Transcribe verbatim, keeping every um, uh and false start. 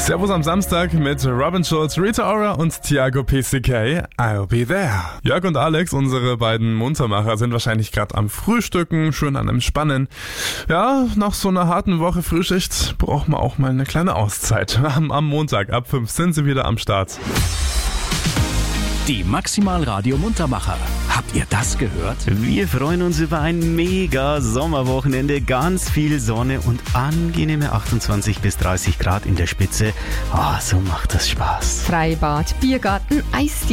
Servus am Samstag mit Robin Schulz, Rita Ora und Thiago P C K. I'll be there. Jörg und Alex, unsere beiden Muntermacher, sind wahrscheinlich gerade am Frühstücken, schön an einem Spannen. Ja, nach so einer harten Woche Frühschicht braucht man auch mal eine kleine Auszeit. Am, am Montag ab fünf sind sie wieder am Start. Die Maximal Radio Muntermacher. Habt ihr das gehört? Wir freuen uns über ein mega Sommerwochenende, ganz viel Sonne und angenehme achtundzwanzig bis dreißig Grad in der Spitze. Ah, oh, so macht das Spaß. Freibad, Biergarten, Eisdiele.